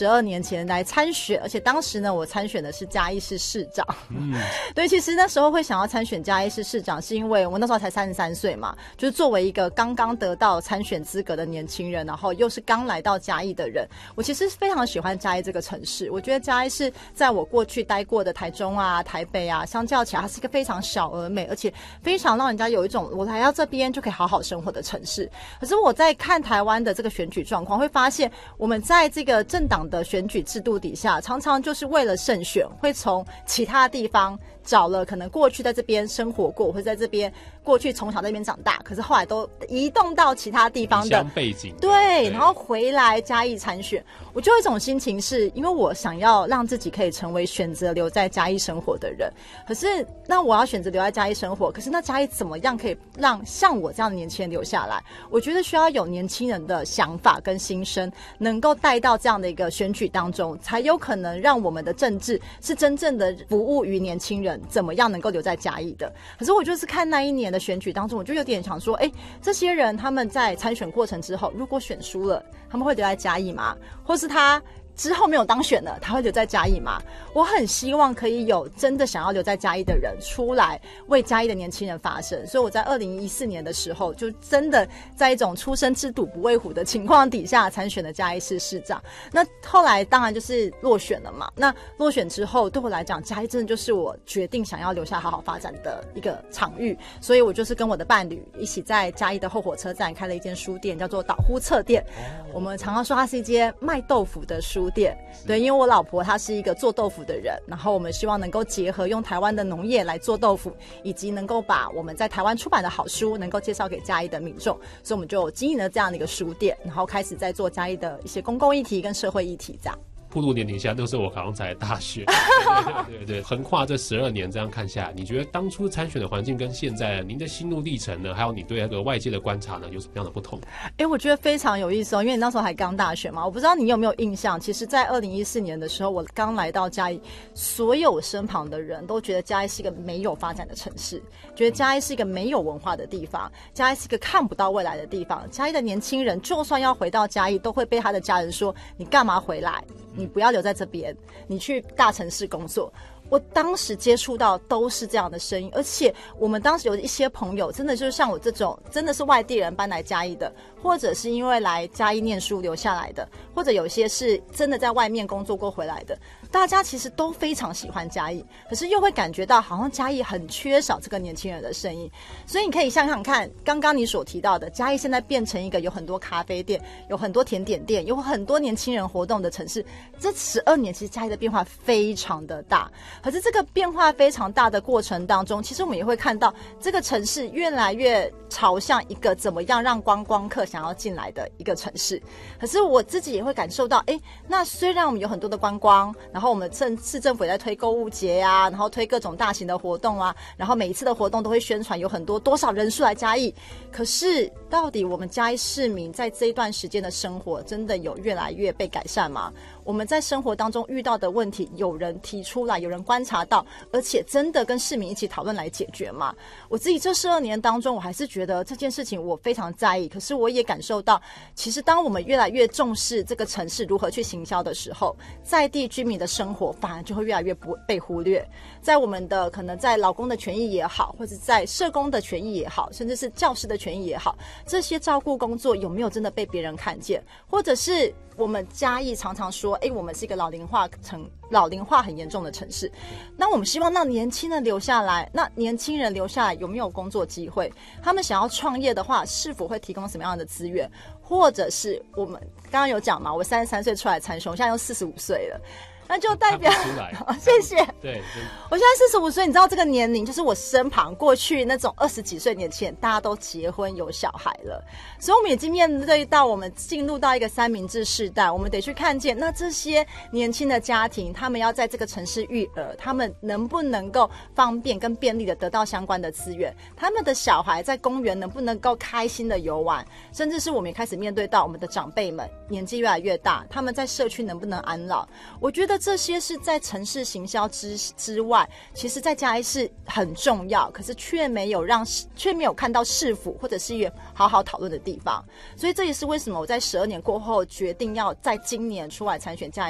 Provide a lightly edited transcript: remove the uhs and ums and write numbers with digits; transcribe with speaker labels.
Speaker 1: 12年前来参选，而且当时呢，我参选的是嘉义市市长。对，其实那时候会想要参选嘉义市市长，是因为我那时候才33岁嘛，就是作为一个刚刚得到参选资格的年轻人，然后又是刚来到嘉义的人，我其实非常喜欢嘉义这个城市。我觉得嘉义是在我过去待过的台中啊、台北啊，相较起来，它是一个非常小而美，而且非常让人家有一种我来到这边就可以好好生活的城市。可是我在看台湾的这个选举状况，会发现我们在这个政党的选举制度底下，常常就是为了胜选，会从其他地方找了可能过去在这边生活过，或者在这边过去从小在这边长大，可是后来都移动到其他地方的
Speaker 2: 乡背景，
Speaker 1: 对，然后回来嘉义参选。我就有一种心情是，因为我想要让自己可以成为选择留在嘉义生活的人，可是那我要选择留在嘉义生活，可是那嘉义怎么样可以让像我这样的年轻人留下来？我觉得需要有年轻人的想法跟心声，能够带到这样的一个选举当中，才有可能让我们的政治是真正的服务于年轻人，怎么样能够留在嘉义的。可是我就是看那一年的选举当中，我就有点想说，这些人他们在参选过程之后，如果选输了，他们会留在嘉义吗？或是他之后没有当选了，他会留在嘉义吗？我很希望可以有真的想要留在嘉义的人出来为嘉义的年轻人发声，所以我在2014年的时候就真的在一种初生之犊不畏虎的情况底下参选了嘉义市市长。那后来当然就是落选了嘛，那落选之后对我来讲，嘉义真的就是我决定想要留下好好发展的一个场域，所以我就是跟我的伴侣一起在嘉义的后火车站开了一间书店，叫做岛呼册店。我们常常说它是一间卖豆腐的书店，对，因为我老婆她是一个做豆腐的人，然后我们希望能够结合用台湾的农业来做豆腐，以及能够把我们在台湾出版的好书能够介绍给嘉义的民众，所以我们就经营了这样的一个书店，然后开始在做嘉义的一些公共议题跟社会议题这样。
Speaker 2: 暴露年龄下都是我好像才大学，对，横跨这12年这样看下来，你觉得当初参选的环境跟现在您的心路历程呢，还有你对那个外界的观察呢，有什么样的不同？
Speaker 1: 我觉得非常有意思哦，因为你那时候还刚大学嘛，我不知道你有没有印象，其实在2014年的时候，我刚来到嘉义，所有我身旁的人都觉得嘉义是一个没有发展的城市，觉得嘉义是一个没有文化的地方，嘉义是一个看不到未来的地方，嘉义的年轻人就算要回到嘉义，都会被他的家人说，你干嘛回来？你不要留在这边，你去大城市工作。我当时接触到都是这样的声音，而且我们当时有一些朋友真的就是像我这种真的是外地人搬来嘉义的，或者是因为来嘉义念书留下来的，或者有些是真的在外面工作过回来的，大家其实都非常喜欢嘉义，可是又会感觉到好像嘉义很缺少这个年轻人的声音。所以你可以想想看，刚刚你所提到的嘉义现在变成一个有很多咖啡店，有很多甜点店，有很多年轻人活动的城市，这12年其实嘉义的变化非常的大。可是这个变化非常大的过程当中，其实我们也会看到这个城市越来越朝向一个怎么样让观光客想要进来的一个城市。可是我自己也会感受到，那虽然我们有很多的观光，然后我们市政府也在推购物节啊，然后推各种大型的活动啊，然后每一次的活动都会宣传有很多少人数来嘉义，可是到底我们嘉义市民在这一段时间的生活真的有越来越被改善吗？我们在生活当中遇到的问题，有人提出来，有人观察到，而且真的跟市民一起讨论来解决吗？我自己这12年当中，我还是觉得这件事情我非常在意，可是我也感受到，其实当我们越来越重视这个城市如何去行销的时候，在地居民的生活反而就会越来越不被忽略。在我们的可能在劳工的权益也好，或者在社工的权益也好，甚至是教师的权益也好，这些照顾工作有没有真的被别人看见？或者是我们嘉义常常说，我们是一个老龄化很严重的城市，那我们希望让年轻人留下来，那年轻人留下来有没有工作机会？他们想要创业的话，是否会提供什么样的资源？或者是我们刚刚有讲嘛，我33岁出来参选，我现在又45岁了，那就代表谢谢。对，我现在45岁，你知道这个年龄就是我身旁过去那种20几岁年轻人，大家都结婚有小孩了，所以我们已经面对到我们进入到一个三明治世代，我们得去看见那这些年轻的家庭，他们要在这个城市育儿，他们能不能够方便跟便利的得到相关的资源？他们的小孩在公园能不能够开心的游玩？甚至是我们也开始面对到我们的长辈们年纪越来越大，他们在社区能不能安老？我觉得这些是在城市行销之外，其实在嘉义是很重要，可是却没有看到市府或者是一个好好讨论的地方。所以这也是为什么我在12年过后决定要在今年出来参选嘉义